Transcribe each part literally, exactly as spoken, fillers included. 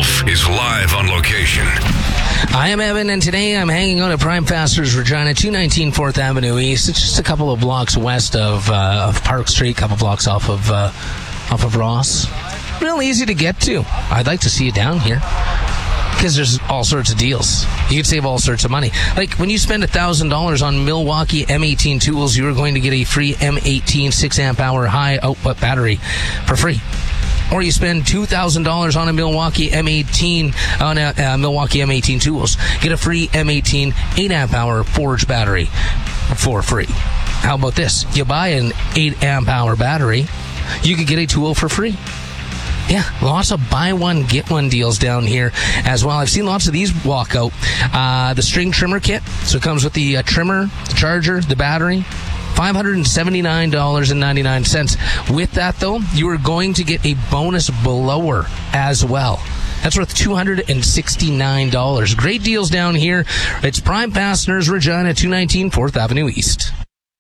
Wolf is live on location. I am Evan, and today I'm hanging out at Prime Fasteners Regina, two nineteen fourth Avenue East. It's just a couple of blocks west of uh, of Park Street, a couple blocks off of uh, off of Ross. Real easy to get to. I'd like to see you down here, because there's all sorts of deals. You can save all sorts of money. Like when you spend one thousand dollars on Milwaukee M eighteen tools, you are going to get a free M eighteen six amp hour high output battery for free. Or you spend two thousand dollars on a Milwaukee M eighteen, on a, uh, Milwaukee M eighteen tools, get a free M eighteen eight amp hour forge battery for free. How about this? You buy an eight amp hour battery, you could get a tool for free. Yeah, lots of buy one, get one deals down here as well. I've seen lots of these walk out. Uh, the string trimmer kit, so it comes with the uh, trimmer, the charger, the battery, five hundred seventy-nine dollars and ninety-nine cents. With that, though, you are going to get a bonus blower as well. That's worth two hundred sixty-nine dollars. Great deals down here. It's Prime Fasteners, Regina, two nineteen fourth Avenue East.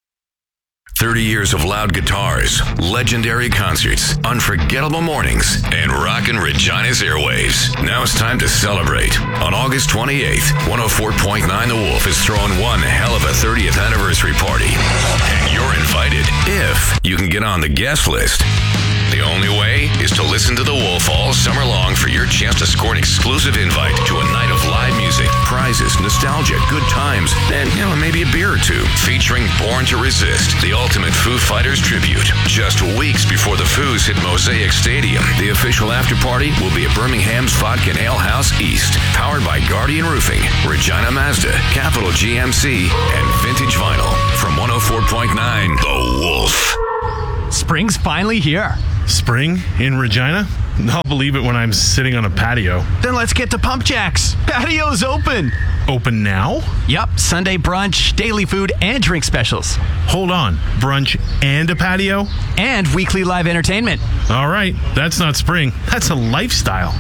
thirty years of loud guitars, legendary concerts, unforgettable mornings, and rockin' Regina's airwaves. Now it's time to celebrate. On August twenty-eighth, one oh four point nine The Wolf is throwing one hell of a thirtieth anniversary party. And you're invited if you can get on the guest list. The only way is to listen to The Wolf all summer long for your chance to score an exclusive invite to a night of live music, prizes, nostalgia, good times, and, you know, maybe a beer or two. Featuring Born to Resist, the ultimate Foo Fighters tribute. Just weeks before the Foos hit Mosaic Stadium, the official after party will be at Birmingham's Vodka and Ale House East. Powered by Guardian Roofing, Regina Mazda, Capital G M C, and Vintage Vinyl. From one oh four point nine, The Wolf. Spring's finally here. Spring in Regina? I'll believe it when I'm sitting on a patio. Then let's get to Pump Jacks. Patio's open. Open now? Yup, Sunday brunch, daily food, and drink specials. Hold on. Brunch and a patio? And weekly live entertainment. All right. That's not spring. That's a lifestyle.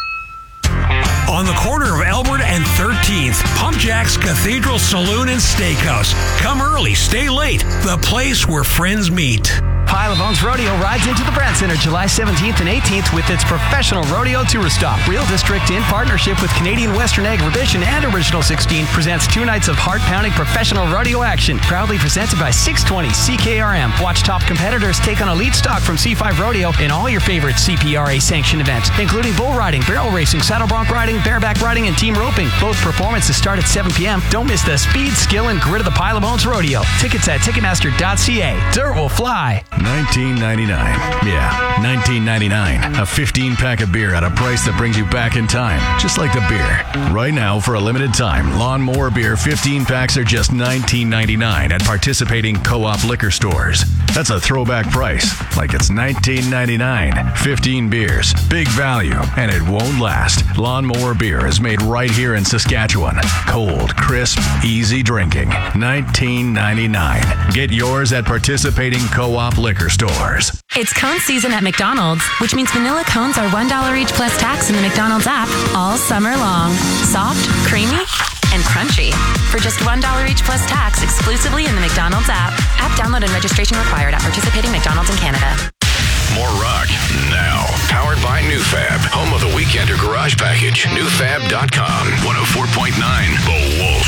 On the corner of Albert and thirteenth, Pump Jacks Cathedral Saloon and Steakhouse. Come early, stay late. The place where friends meet. Pile of Bones Rodeo rides into the Brand Center July seventeenth and eighteenth with its professional rodeo tourist stop. Real District, in partnership with Canadian Western Agribition and Original sixteen, presents two nights of heart-pounding professional rodeo action. Proudly presented by six twenty C K R M. Watch top competitors take on elite stock from C five Rodeo in all your favorite C P R A-sanctioned events, including bull riding, barrel racing, saddle bronc riding, bareback riding, and team roping. Both performances start at seven p.m. Don't miss the speed, skill, and grit of the Pile of Bones Rodeo. Tickets at Ticketmaster dot c a. Dirt will fly. nineteen ninety-nine. Yeah, nineteen ninety-nine. A fifteen pack of beer at a price that brings you back in time. Just like the beer. Right now, for a limited time, Lawnmower Beer fifteen packs are just nineteen ninety-nine at participating Co-op liquor stores. That's a throwback price, like it's nineteen ninety-nine. fifteen beers, big value, and it won't last. Lawnmower Beer is made right here in Saskatchewan. Cold, crisp, easy drinking. nineteen ninety-nine. Get yours at participating Co-op liquor stores. It's cone season at McDonald's, which means vanilla cones are one dollar each plus tax in the McDonald's app all summer long. Soft, creamy, and crunchy. For just one dollar each plus tax exclusively in the McDonald's app. App download and registration required at participating McDonald's in Canada. More rock now. Powered by NewFab, home of the Weekender Garage Package. Newfab dot com. one oh four point nine, The Wolf.